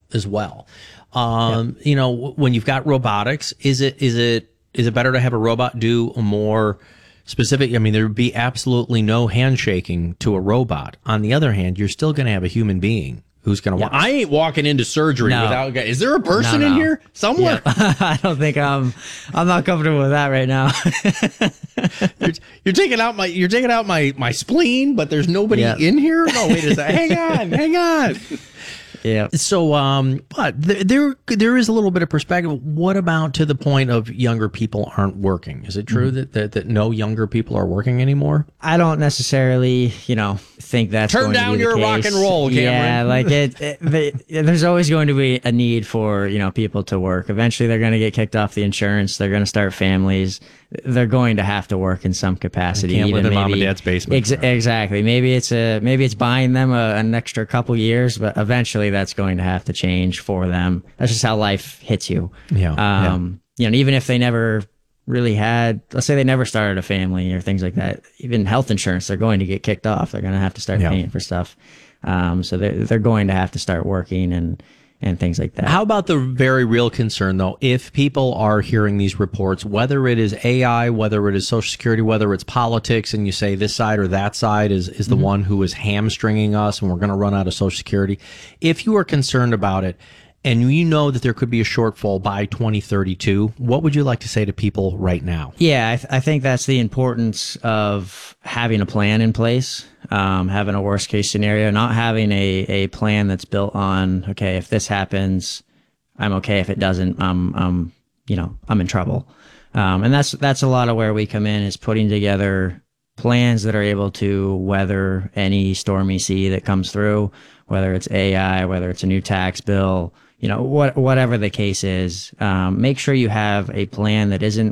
as well. You know, when you've got robotics, is it better to have a robot do a more specific? I mean, there would be absolutely no handshaking to a robot. On the other hand, you're still going to have a human being who's going to I ain't walking into surgery without. Is there a person in here somewhere? I don't think I'm not comfortable with that right now. you're taking out my spleen, but there's nobody in here. No, wait a second. Hang on. Yeah. So, but there is a little bit of perspective. What about to the point of younger people aren't working? Is it true that no younger people are working anymore? I don't necessarily, think that's turn going down to be your the rock case. and roll, Cameron. Yeah, like there's always going to be a need for people to work. Eventually, they're going to get kicked off the insurance. They're going to start families. They're going to have to work in some capacity. Can't live in mom and dad's basement. Exactly. Maybe it's buying them an extra couple years, but eventually that's going to have to change for them. That's just how life hits you. Even if they never really had, let's say they never started a family or things like that, even health insurance, they're going to get kicked off. They're going to have to start paying for stuff. So they're going to have to start working and things like that. How about the very real concern, though, if people are hearing these reports, whether it is AI, whether it is Social Security, whether it's politics, and you say this side or that side is the one who is hamstringing us and we're going to run out of Social Security. If you are concerned about it and you know that there could be a shortfall by 2032, what would you like to say to people right now? Yeah, I think that's the importance of having a plan in place. Having a worst case scenario, not having a plan that's built on, okay, if this happens, I'm okay. If it doesn't, I'm in trouble. And that's a lot of where we come in, is putting together plans that are able to weather any stormy sea that comes through, whether it's AI, whether it's a new tax bill, whatever the case is. Make sure you have a plan that isn't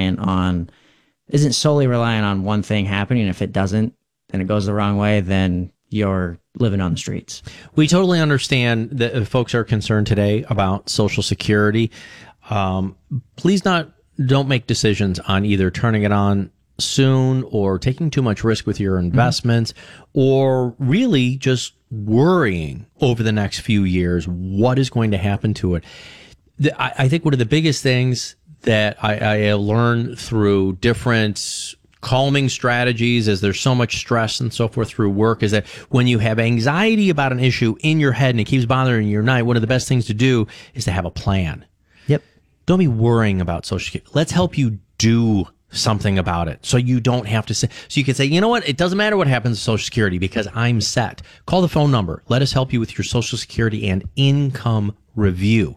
solely reliant on one thing happening. If it doesn't, and it goes the wrong way, then you're living on the streets. We totally understand that if folks are concerned today about Social Security. Please don't make decisions on either turning it on soon or taking too much risk with your investments, or really just worrying over the next few years what is going to happen to it. I think one of the biggest things that I learned through different calming strategies, as there's so much stress and so forth through work, is that when you have anxiety about an issue in your head and it keeps bothering your night, one of the best things to do is to have a plan. Yep. Don't be worrying about Social Security. Let's help you do something about it, so you don't have to say, so you can say, you know what, it doesn't matter what happens to Social Security because I'm set. Call the phone number. Let us help you with your Social Security and income review.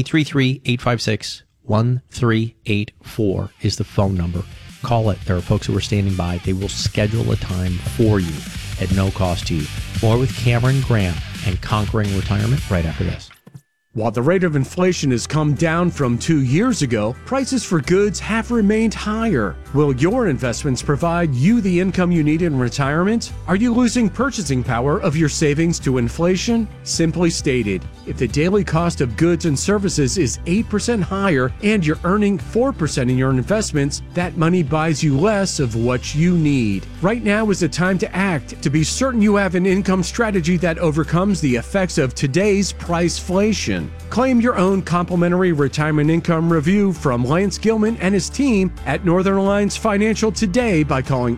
833-856-1384 is the phone number. Call it. There are folks who are standing by. They will schedule a time for you at no cost to you. More with Cameron Graham and Conquering Retirement right after this. While the rate of inflation has come down from 2 years ago, prices for goods have remained higher. Will your investments provide you the income you need in retirement? Are you losing purchasing power of your savings to inflation? Simply stated, if the daily cost of goods and services is 8% higher and you're earning 4% in your investments, that money buys you less of what you need. Right now is the time to act, to be certain you have an income strategy that overcomes the effects of today's priceflation. Claim your own complimentary retirement income review from Lance Gilman and his team at Northern Alliance Financial today by calling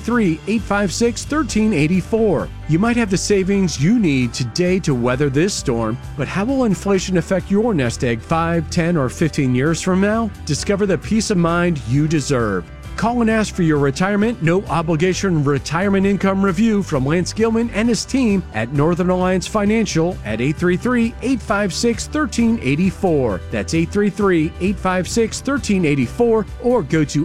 833-856-1384. You might have the savings you need today to weather this storm, but how will inflation affect your nest egg 5, 10, or 15 years from now? Discover the peace of mind you deserve. Call and ask for your retirement, no obligation retirement income review from Lance Gilman and his team at Northern Alliance Financial at 833-856-1384. That's 833-856-1384, or go to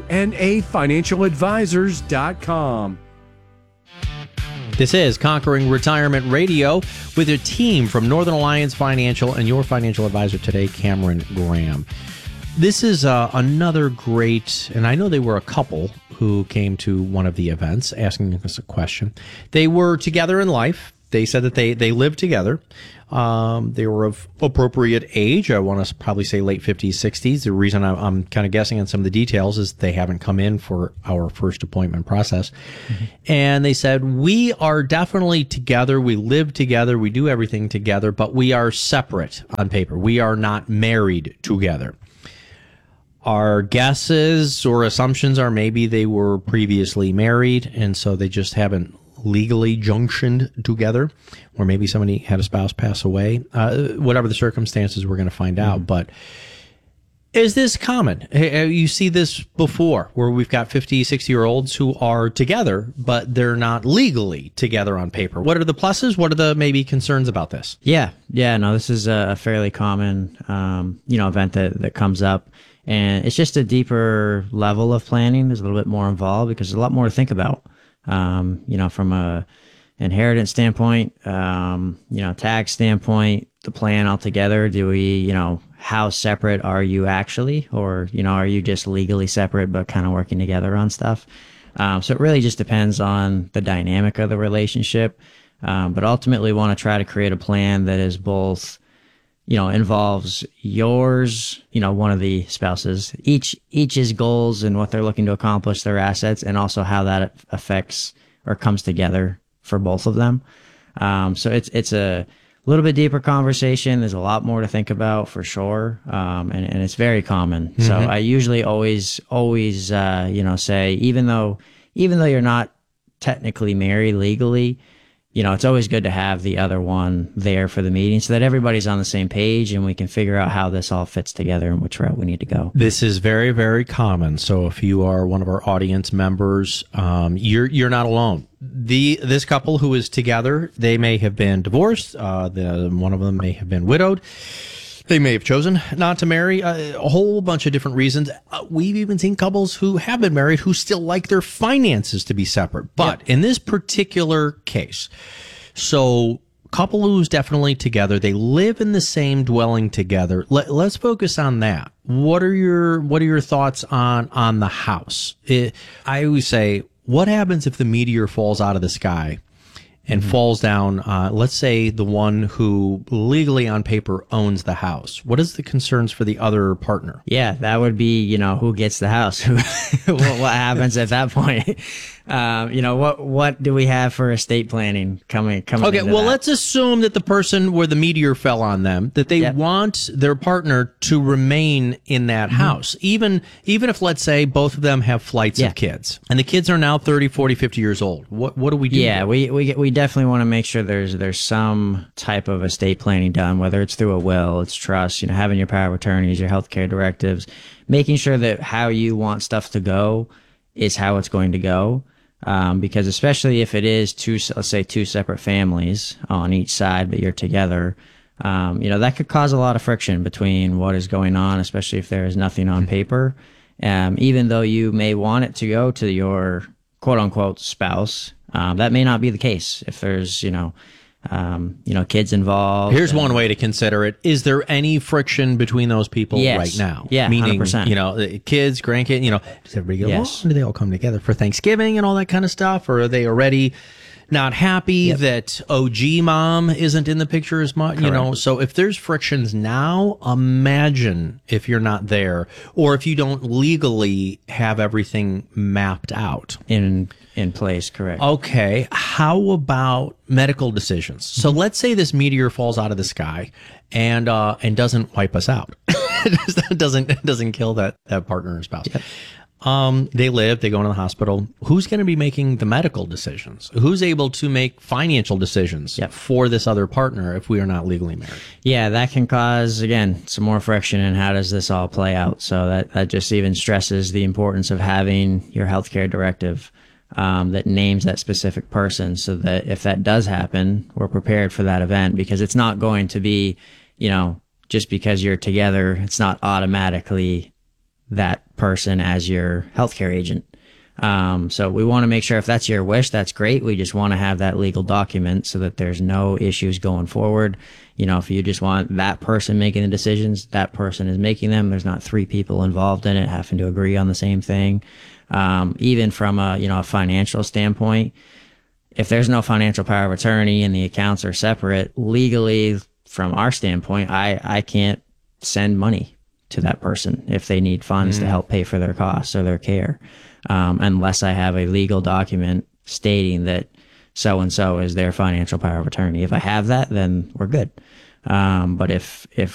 nafinancialadvisors.com. This is Conquering Retirement Radio with a team from Northern Alliance Financial and your financial advisor today, Cameron Graham. This is another great, and I know they were a couple who came to one of the events asking us a question. They were together in life. They said that they lived together. They were of appropriate age. I want to probably say late 50s, 60s. The reason I'm kind of guessing on some of the details is they haven't come in for our first appointment process. Mm-hmm. And they said, we are definitely together. We live together. We do everything together, but we are separate on paper. We are not married together. Our guesses or assumptions are maybe they were previously married, and so they just haven't legally junctioned together, or maybe somebody had a spouse pass away. Whatever the circumstances, we're going to find out. But is this common? You see this before, where we've got 50, 60-year-olds who are together, but they're not legally together on paper. What are the pluses? What are the maybe concerns about this? Yeah. No, this is a fairly common, event that comes up. And it's just a deeper level of planning. There's a little bit more involved because there's a lot more to think about. From a inheritance standpoint, tax standpoint, the plan altogether. Do we, how separate are you actually? Or, are you just legally separate but kind of working together on stuff? So it really just depends on the dynamic of the relationship. But ultimately we want to try to create a plan that is both, involves yours, one of the spouses, each's goals and what they're looking to accomplish, their assets, and also how that affects or comes together for both of them. So it's a little bit deeper conversation. There's a lot more to think about for sure. And it's very common. Mm-hmm. So I usually always, say, even though you're not technically married legally, it's always good to have the other one there for the meeting so that everybody's on the same page and we can figure out how this all fits together and which route we need to go. This is very, very common. So if you are one of our audience members, you're not alone. This couple who is together, they may have been divorced. One of them may have been widowed. They may have chosen not to marry, a whole bunch of different reasons. We've even seen couples who have been married who still like their finances to be separate. But in this particular case, so couple who's definitely together, they live in the same dwelling together. Let's focus on that. What are your thoughts on the house? I always say, what happens if the meteor falls out of the sky and falls down, let's say the one who legally on paper owns the house? What is the concerns for the other partner? Yeah, that would be, who gets the house? what happens at that point? What do we have for estate planning coming? Okay, well, let's assume that the person where the meteor fell on them, that they want their partner to remain in that house, even if, let's say, both of them have flights of kids, and the kids are now 30, 40, 50 years old. What do we do? Yeah, we definitely want to make sure there's some type of estate planning done, whether it's through a will, it's trust, having your power of attorneys, your healthcare directives, making sure that how you want stuff to go is how it's going to go. Because especially if it is let's say two separate families on each side, but you're together, that could cause a lot of friction between what is going on, especially if there is nothing on paper. Even though you may want it to go to your quote unquote spouse, that may not be the case if there's, kids involved. Here's one way to consider it. Is there any friction between those people right now? Yeah, meaning, 100%. Kids, grandkids, does everybody get along? Do they all come together for Thanksgiving and all that kind of stuff? Or are they already not happy that OG mom isn't in the picture as much? Correct. So if there's frictions now, imagine if you're not there, or if you don't legally have everything mapped out. In place, correct. Okay, how about medical decisions? So let's say this meteor falls out of the sky and doesn't wipe us out. It doesn't kill that partner or spouse. Yep. They go into the hospital. Who's going to be making the medical decisions? Who's able to make financial decisions for this other partner if we are not legally married? Yeah, that can cause, again, some more friction in how does this all play out. So that just even stresses the importance of having your healthcare directive that names that specific person, so that if that does happen, we're prepared for that event, because it's not going to be, just because you're together, it's not automatically that person as your healthcare agent. So we want to make sure if that's your wish, that's great. We just want to have that legal document so that there's no issues going forward. If you just want that person making the decisions, that person is making them. There's not three people involved in it having to agree on the same thing. Even from a financial standpoint, if there's no financial power of attorney and the accounts are separate, legally, from our standpoint, I can't send money to that person if they need funds to help pay for their costs or their care, unless I have a legal document stating that so-and-so is their financial power of attorney. If I have that, then we're good. But if